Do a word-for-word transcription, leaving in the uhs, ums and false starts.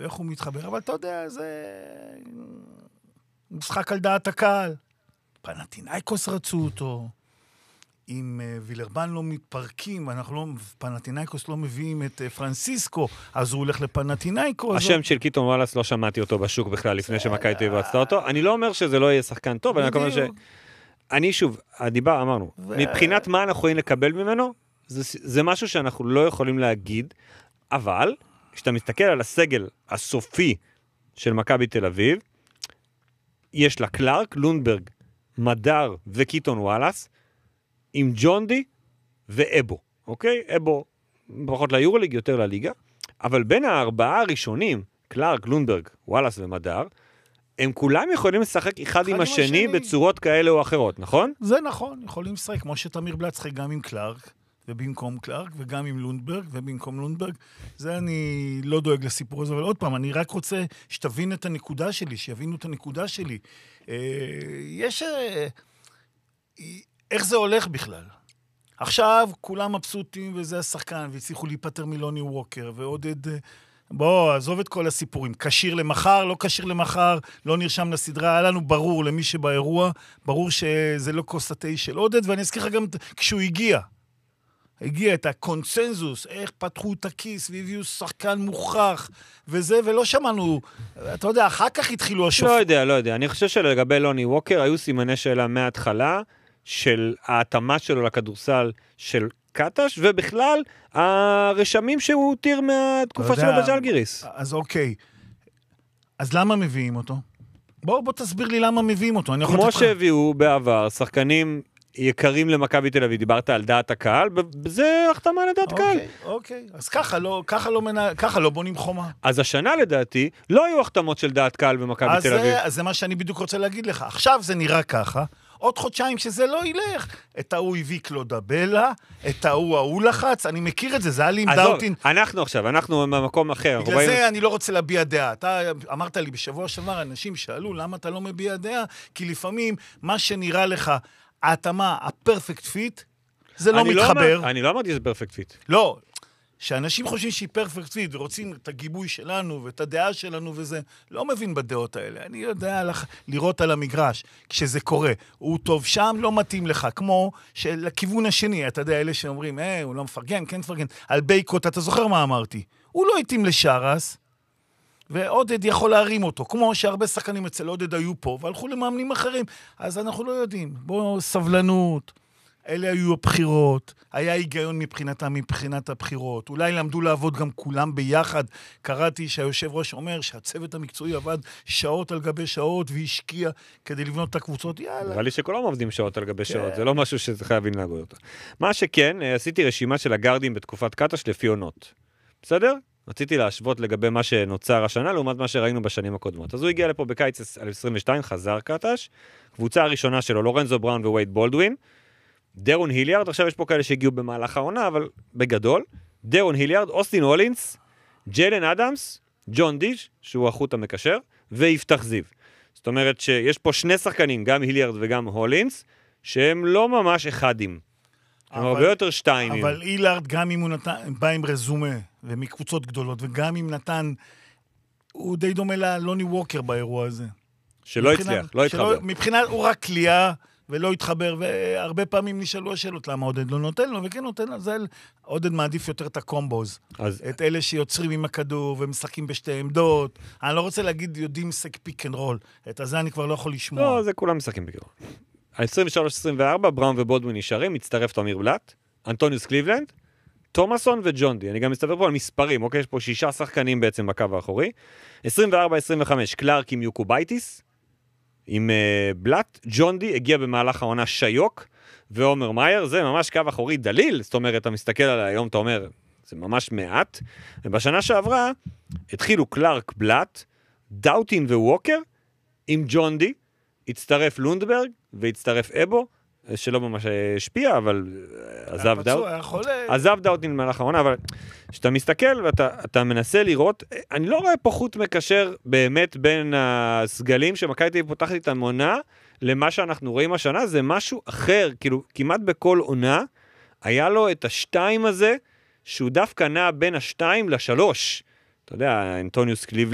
ואיך הוא מתחבר, אבל אתה יודע, זה משחק על דעת הקהל. פנתינייקוס רצו אותו, אם וילרבן לא מתפרקים, אנחנו לא, פנתינייקוס לא מביאים את פרנסיסקו, אז הוא הולך לפנתינייקוס. השם של קיטון וואלאס לא שמעתי אותו בשוק בכלל, לפני שמכבי תל אביב רצתה אותו. אני לא אומר שזה לא יהיה שחקן טוב, אני אומר ש... אני שוב, הדיבר, אמרנו, מבחינת מה אנחנו יכולים לקבל ממנו, זה משהו שאנחנו לא יכולים להגיד, אבל, כשאתה מסתכל על הסגל הסופי של מכבי תל אביב, יש לה קלארק, לונדברג, מדר וקיטון וואלאס, עם ג'ונדי ואבו, אוקיי? אבו פחות ליורוליג, יותר לליגה, אבל בין הארבעה הראשונים, קלארק, לונדברג, וואלאס ומדר, הם כולם יכולים לשחק אחד עם השני בצורות כאלה או אחרות, נכון? זה נכון, יכולים לשחק, כמו שתמיר בלט שחק גם עם קלארק, ובמקום קלארק, וגם עם לונדברג, ובמקום לונדברג. זה אני לא דואג לסיפור הזה, אבל עוד פעם, אני רק רוצה שתבין את הנקודה שלי, שיבינו את הנקודה שלי. יש... איך זה הולך בכלל? עכשיו כולם מבסוטים וזה השחקן, והצליחו להיפטר מלוני ווקר, ועודד... בוא, עזוב את כל הסיפורים. קשיר למחר, לא קשיר למחר, לא נרשם לסדרה. היה לנו ברור למי שבאירוע, ברור שזה לא כוס התה של עודד, ואני אזכיר לך גם כשהוא הגיע. הגיע את הקונסנזוס, איך פתחו את הכיס והביאו שחקן מוכח וזה, ולא שמענו, אתה יודע, אחר כך התחילו השופט. לא יודע, לא יודע. אני חושב שלגבי לוני ווקר, היו סימני שאלה מההתחלה, של ההתאמה שלו לכדורסל של קטש, ובכלל הרשמים שהוא הותיר מהתקופה שלו בג'לגיריס. אז אוקיי. אז למה מביאים אותו? בוא, בוא תסביר לי למה מביאים אותו. כמו שהביאו בעבר, שחקנים יקרים למכבי תל אביב, דיברת על דעת הקהל, זה החתמה לדעת קהל. אוקיי, אז ככה לא, ככה לא, ככה לא בונים חומה. אז השנה לדעתי, לא היו החתמות של דעת קהל במכבי תל אביב. אז זה מה שאני בדיוק רוצה להגיד לך. עכשיו זה נראה ככה, עוד חודשיים שזה לא ילך. את ההוא הביא קלודבלה, את ההוא ההוא לחץ, אני מכיר את זה, זה היה לי עם דאוטין. אנחנו עכשיו, אנחנו במקום אחר. בגלל זה אני לא רוצה להביע דעה. אתה אמרת לי בשבוע שעבר, אנשים שאלו, למה אתה לא מביע דעה? כי לפעמים מה שנראה לך, ההתאמה, הפרפקט פיט, זה לא מתחבר. אני לא אמרתי שזה פרפקט פיט. לא. שאנשים חושבים שהיא פרפקט פיט, ורוצים את הגיבוי שלנו, ואת הדעה שלנו, וזה לא מבין בדעות האלה. אני יודע לראות על המגרש, כשזה קורה. הוא טוב שם, לא מתאים לך, כמו שלכיוון השני, אתה יודע, אלה שאומרים, אה, הוא לא מפרגן, כן מפרגן. על בייקוט, אתה זוכר מה אמרתי? הוא לא התאים לשרס, ועודד יכול להרים אותו, כמו שהרבה שחקנים אצל עודד היו פה, והלכו למאמנים אחרים. אז אנחנו לא יודעים. בואו, סבלנות. אלה היו הבחירות, היה היגיון מבחינתם, מבחינת הבחירות. אולי למדו לעבוד גם כולם ביחד. קראתי שהיושב ראש אומר שהצוות המקצועי עבד שעות על גבי שעות, והשקיע כדי לבנות את הקבוצות. יאללה. נראה לי שכולם עובדים שעות על גבי שעות, זה לא משהו שחייבים להגוד אותו. מה שכן, עשיתי רשימה של הגארדים בתקופת קטש לפי עונות. בסדר? רציתי להשוות לגבי מה שנוצר השנה, לעומת מה שראינו בשנים הקודמות. אז הוא הגיע לפה בקיץ אלף עשרים ושתיים, חזר קטש. קבוצה הראשונה שלו, לורנזו בראון ווייד בולדווין. דרון היליארד, עכשיו יש פה כאלה שהגיעו במהלך העונה, אבל בגדול, דרון היליארד, אוסטין הולינס, ג'יילן אדמס, ג'ון דיג', שהוא החוט המקשר, ויפתח זיו. זאת אומרת שיש פה שני שחקנים, גם היליארד וגם הולינס, שהם לא ממש אחדים. הם הרבה יותר שתיים. אבל היליארד, גם אם הוא נתן, בא עם רזומה, ומקבוצות גדולות, וגם אם נתן, הוא די דומה ללוני ווקר באירוע הזה. שלא הצליח, לא התחבר. מבחינת הוא רק קליעה, ולא התחבר, והרבה פעמים נשאלו השאלות, למה עודד לא נותן לו, וכן נותן לו, זה עודד מעדיף יותר את הקומבוז, אז... את אלה שיוצרים עם הכדור, ומשחקים בשתי עמדות, אני לא רוצה להגיד, יודעים משחק פיק אנד רול, את הזה אני כבר לא יכול לשמוע. לא, זה כולם משחקים פיק אנד רול. עשרים ושלוש עשרים וארבע, בראון ובולדווין נשארים, מצטרף תמיר בלט, אנטוניוס קליבלנד, תומאסון וג'ון די, אני גם מסתבר פה על מספרים, אוקיי, יש פה שישה שחקנים בעצם בקו האחורי, עשרים וארבע עשרים וחמש, קלארק עם יוקובייטיס, עם uh, בלט, ג'ון די הגיע במהלך העונה שיוק, ועומר מאייר, זה ממש קו אחורי דליל, זאת אומרת, אתה מסתכל על היום, אתה אומר, זה ממש מעט, ובשנה שעברה, התחילו קלארק בלט, דאוטין וווקר, עם ג'ון די, הצטרף לונדברג, והצטרף אבו, שלא ממש השפיע, אבל עזב דאוטין, עזב דאוטין במהלך העונה, אבל כשאתה מסתכל ואתה מנסה לראות, אני לא רואה פה חוט מקשר באמת בין הסגלים שמכבי תל אביב פותחת איתם עונה, למה שאנחנו רואים השנה, זה משהו אחר, כאילו כמעט בכל עונה, היה לו את השתיים הזה, שהוא דווקא נע בין השתיים לשלוש. אתה יודע, אנטוניוס קליבלנד,